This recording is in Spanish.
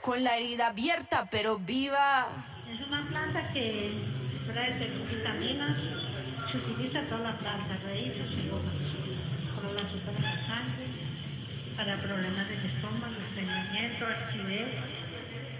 con la herida abierta, pero viva. Es una planta que trae vitaminas, se utiliza toda la planta, raíces y hojas, como la azúcar en la sangre, para problemas del estómago, estreñimiento, acidez.